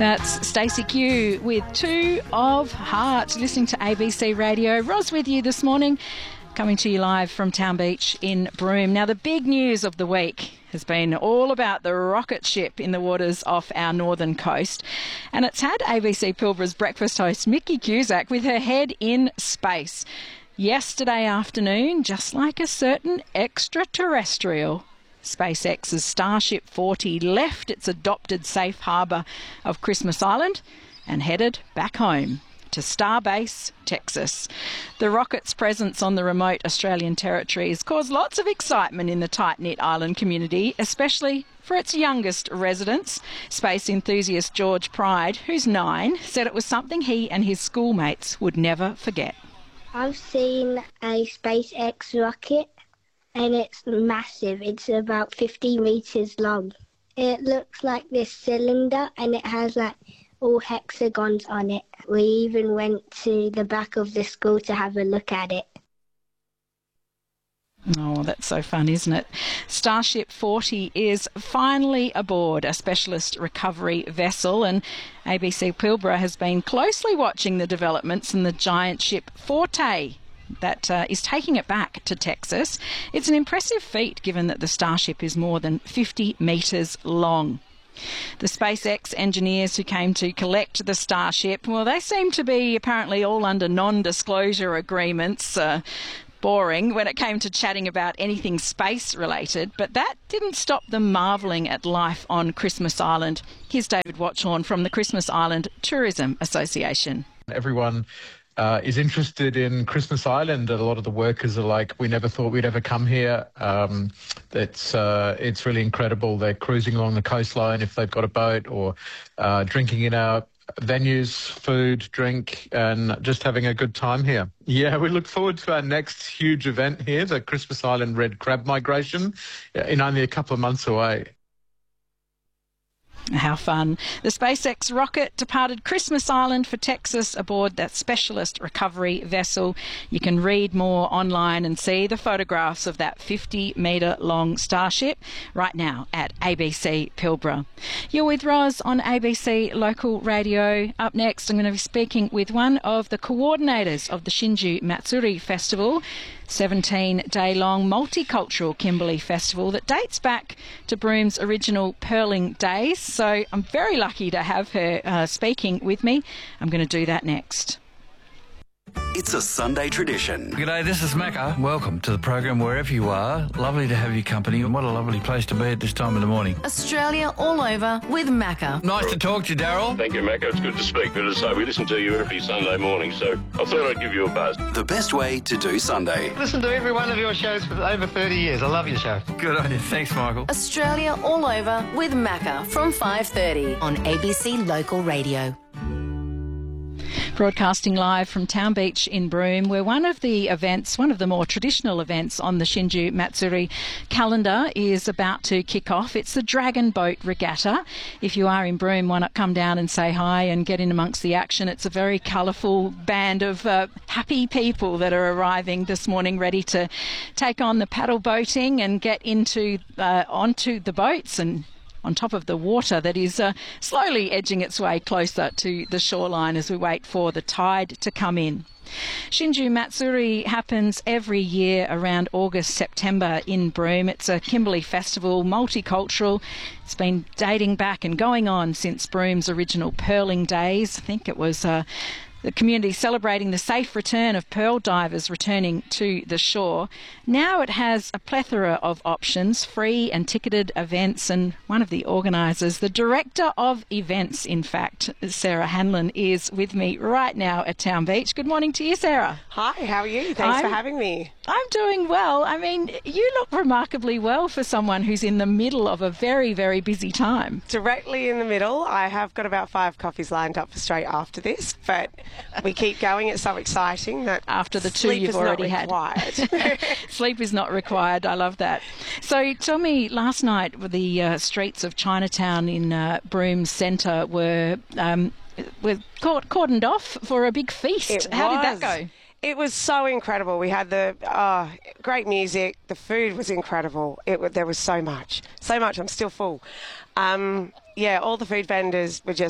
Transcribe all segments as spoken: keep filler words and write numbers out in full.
That's Stacey Q with Two of Heart, listening to A B C Radio. Ros with you this morning, coming to you live from Town Beach in Broome. Now, the big news of the week has been all about the rocket ship in the waters off our northern coast. And it's had A B C Pilbara's breakfast host Mickey Cusack with her head in space. Yesterday afternoon, just like a certain extraterrestrial, SpaceX's Starship forty left its adopted safe harbour of Christmas Island and headed back home to Starbase, Texas. The rocket's presence on the remote Australian territory has caused lots of excitement in the tight-knit island community, especially for its youngest residents. Space enthusiast George Pride, who's nine, said it was something he and his schoolmates would never forget. I've seen a SpaceX rocket and it's massive. It's about fifty metres long. It looks like this cylinder and it has like all hexagons on it. We even went to the back of the school to have a look at it. Oh, that's so fun, isn't it? Starship forty is finally aboard, a specialist recovery vessel, and A B C Pilbara has been closely watching the developments in the giant ship Forte that uh, is taking it back to Texas. It's an impressive feat given that the Starship is more than fifty metres long. The SpaceX engineers who came to collect the Starship, well, they seem to be apparently all under non-disclosure agreements. Uh, boring when it came to chatting about anything space-related, but that didn't stop them marvelling at life on Christmas Island. Here's David Watchorn from the Christmas Island Tourism Association. Everyone Uh, is interested in Christmas Island. A lot of the workers are like, we never thought we'd ever come here. Um, it's uh, it's really incredible. They're cruising along the coastline if they've got a boat, or uh, drinking in our venues, food, drink, and just having a good time here. Yeah, we look forward to our next huge event here, the Christmas Island Red Crab Migration, in only a couple of months away. How fun. The SpaceX rocket departed Christmas Island for Texas aboard that specialist recovery vessel. You can read more online and see the photographs of that fifty metre long Starship right now at A B C Pilbara. You're with Ros on A B C Local Radio. Up next, I'm going to be speaking with one of the coordinators of the Shinju Matsuri Festival, seventeen-day-long multicultural Kimberley Festival that dates back to Broome's original Pearling Days. So I'm very lucky to have her uh, speaking with me. I'm going to do that next. It's a Sunday tradition. G'day, this is Macca. Welcome to the program wherever you are. Lovely to have your company, and what a lovely place to be at this time of the morning. Australia all over with Macca. Nice to talk to you, Daryl. Thank you, Macca. It's good to speak. Good to say, we listen to you every Sunday morning, so I thought I'd give you a buzz. The best way to do Sunday. Listen to every one of your shows for over thirty years. I love your show. Good on you. Thanks, Michael. Australia all over with Macca from five thirty on A B C Local Radio. Broadcasting live from Town Beach in Broome, where one of the events, one of the more traditional events on the Shinju Matsuri calendar is about to kick off. It's the Dragon Boat Regatta. If you are in Broome, why not come down and say hi and get in amongst the action? It's a very colourful band of uh, happy people that are arriving this morning, ready to take on the paddle boating and get into uh, onto the boats and on top of the water that is uh, slowly edging its way closer to the shoreline as we wait for the tide to come in. Shinju Matsuri happens every year around August, September in Broome. It's a Kimberley festival, multicultural. It's been dating back and going on since Broome's original Pearling Days. I think it was uh, the community celebrating the safe return of pearl divers returning to the shore. Now it has a plethora of options, free and ticketed events, and one of the organisers, the Director of Events, in fact, Sarah Hanlon, is with me right now at Town Beach. Good morning to you, Sarah. Hi, how are you? Thanks I'm, for having me. I'm doing well. I mean, you look remarkably well for someone who's in the middle of a very, very busy time. Directly in the middle. I have got about five coffees lined up for straight after this, but we keep going. It's so exciting that after the two you've already had. Sleep is not required. I love that. So tell me, last night the uh, streets of Chinatown in uh, Broome Centre were um, were cordoned off for a big feast. It How was. did that go? It was so incredible. We had the uh, great music. The food was incredible. It there was so much, so much. I'm still full. Um, yeah, all the food vendors were just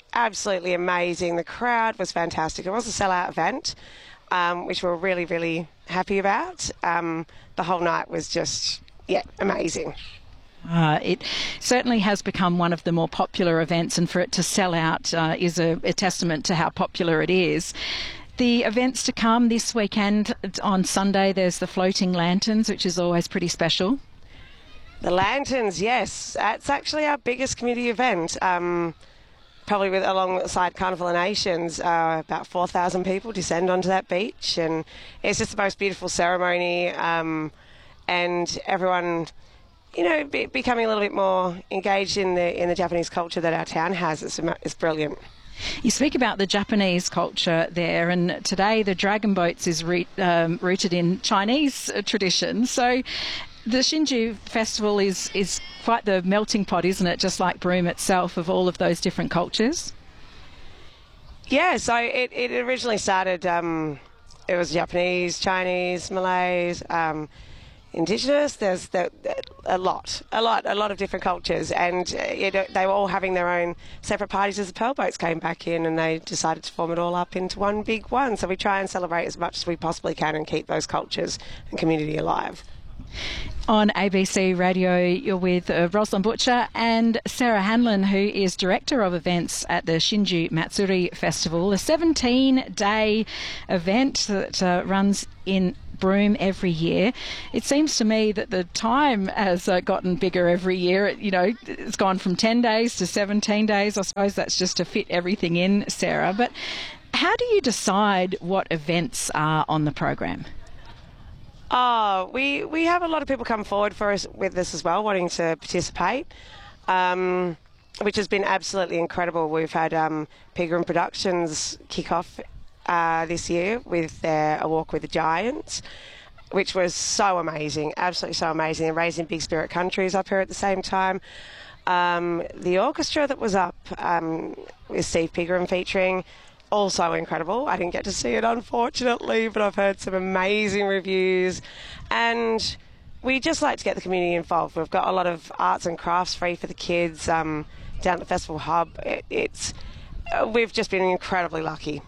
absolutely amazing. The crowd was fantastic. It was a sellout event, um, which we're really, really happy about. Um, the whole night was just, yeah, amazing. Uh, it certainly has become one of the more popular events, and for it to sell out uh, is a, a testament to how popular it is. The events to come this weekend, on Sunday, there's the floating lanterns, which is always pretty special. The lanterns, yes. That's actually our biggest community event. Um, probably with alongside Carnival of Nations, uh, about four thousand people descend onto that beach, and it's just the most beautiful ceremony, um, and everyone, you know, be, becoming a little bit more engaged in the in the Japanese culture that our town has. It's, it's brilliant. You speak about the Japanese culture there, and today the dragon boats is re, um, rooted in Chinese tradition. So the Shinju Festival is, is quite the melting pot, isn't it? Just like Broome itself, of all of those different cultures. Yeah, so it, it originally started, um, it was Japanese, Chinese, Malays, um, Indigenous. There's the, a lot, a lot, a lot of different cultures, and uh, you know, they were all having their own separate parties as the Pearl Boats came back in, and they decided to form it all up into one big one. So we try and celebrate as much as we possibly can and keep those cultures and community alive. On A B C Radio, you're with uh, Rosalind Butcher and Sarah Hanlon, who is Director of Events at the Shinju Matsuri Festival, a seventeen-day event that uh, runs in Broome every year. It seems to me that the time has uh, gotten bigger every year. It, you know, it's gone from ten days to seventeen days. I suppose that's just to fit everything in, Sarah. But how do you decide what events are on the program? Oh, we, we have a lot of people come forward for us with this as well, wanting to participate, um, which has been absolutely incredible. We've had um, Pegram Productions kick off uh, this year with their A Walk with the Giants, which was so amazing, absolutely so amazing. And Raising Big Spirit Countries up here at the same time. Um, the orchestra that was up um, with Steve Pegram featuring, also incredible. I didn't get to see it, unfortunately, but I've heard some amazing reviews. And we just like to get the community involved. We've got a lot of arts and crafts free for the kids um, down at the Festival Hub. It, it's uh, we've just been incredibly lucky.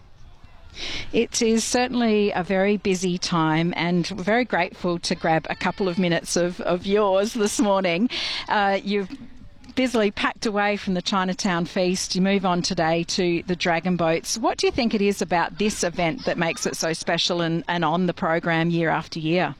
It is certainly a very busy time, and we're very grateful to grab a couple of minutes of, of yours this morning. Uh, you've busily packed away from the Chinatown Feast. You move on today to the Dragon Boats. What do you think it is about this event that makes it so special and, and on the program year after year?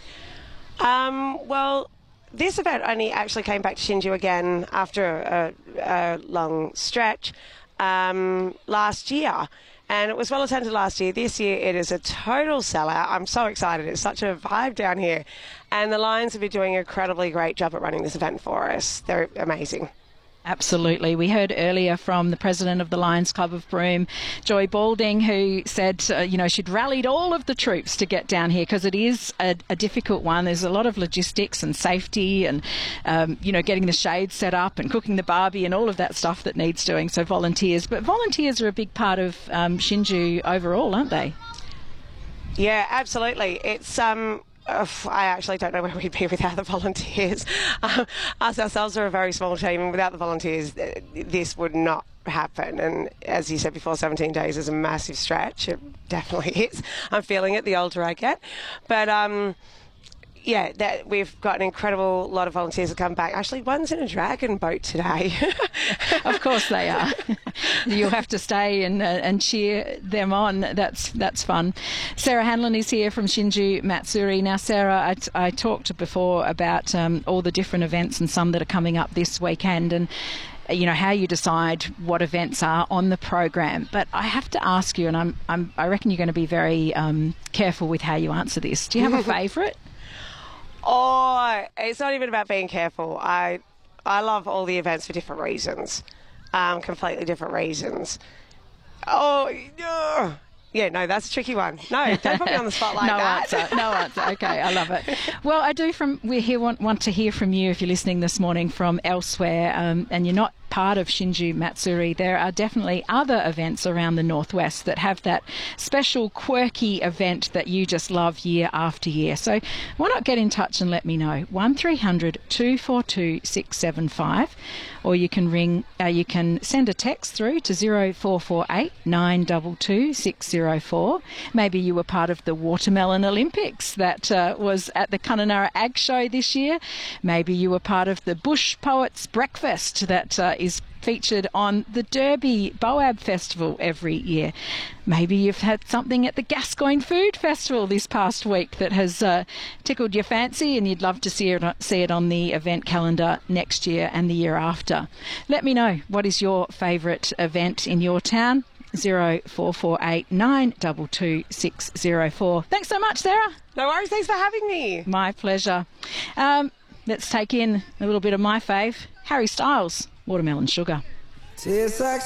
Um, well, this event only actually came back to Shinju again after a, a long stretch um, last year. And it was well attended last year. This year it is a total sellout. I'm so excited. It's such a vibe down here. And the Lions have been doing an incredibly great job at running this event for us. They're amazing. Absolutely. We heard earlier from the president of the Lions Club of Broome, Joy Balding, who said, uh, you know, she'd rallied all of the troops to get down here because it is a, a difficult one. There's a lot of logistics and safety and, um, you know, getting the shade set up and cooking the barbie and all of that stuff that needs doing. So volunteers. But volunteers are a big part of um, Shinju overall, aren't they? Yeah, absolutely. It's... um. I actually don't know where we'd be without the volunteers. Um, us ourselves are a very small team, and without the volunteers, this would not happen. And as you said before, seventeen days is a massive stretch. It definitely is. I'm feeling it the older I get. But um, yeah, that we've got an incredible lot of volunteers that come back. Actually, one's in a dragon boat today. Of course they are. You'll have to stay and uh, and cheer them on. That's that's fun. Sarah Hanlon is here from Shinju Matsuri. Now, Sarah, I, t- I talked before about um, all the different events and some that are coming up this weekend, and you know how you decide what events are on the program. But I have to ask you, and I'm, I'm I reckon you're going to be very um, careful with how you answer this. Do you have a favourite? Oh, it's not even about being careful. I I love all the events for different reasons, um, completely different reasons. Oh, uh, yeah, no, that's a tricky one. No, don't put me on the spot like no that. answer, no answer. Okay, I love it. Well, I do from we here want, want to hear from you if you're listening this morning from elsewhere, um, and you're not part of Shinju Matsuri, there are definitely other events around the northwest that have that special quirky event that you just love year after year. So why not get in touch and let me know? one three hundred two four two six seven five, or you can ring, uh, you can send a text through to zero four four eight nine two two six zero four. Maybe you were part of the Watermelon Olympics that uh, was at the Kununurra Ag Show this year. Maybe you were part of the Bush Poets Breakfast that uh, is featured on the Derby Boab Festival every year. Maybe you've had something at the Gascoyne Food Festival this past week that has uh, tickled your fancy, and you'd love to see it, see it on the event calendar next year and the year after. Let me know, what is your favourite event in your town? zero four four eight nine two two six zero four. Thanks so much, Sarah. No worries, thanks for having me. My pleasure. Um, let's take in a little bit of my fave, Harry Styles, Watermelon Sugar. Tastes like